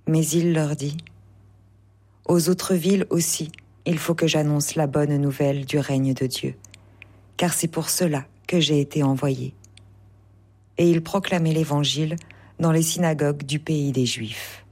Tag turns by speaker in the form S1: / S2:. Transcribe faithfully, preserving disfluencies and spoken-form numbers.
S1: Mais il leur dit, « Aux autres villes aussi, il faut que j'annonce la bonne nouvelle du règne de Dieu, car c'est pour cela que j'ai été envoyé. » Et il proclamait l'Évangile dans les synagogues du pays des Juifs.